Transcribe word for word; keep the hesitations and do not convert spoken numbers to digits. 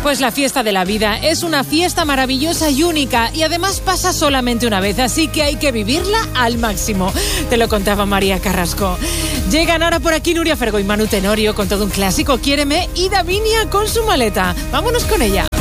Pues la fiesta de la vida es una fiesta maravillosa y única y además pasa solamente una vez, así que hay que vivirla al máximo. Te lo contaba María Carrasco. Llegan ahora por aquí Nuria Fergo y Manu Tenorio con todo un clásico, Quiéreme, y Davinia con su maleta. Vámonos con ella.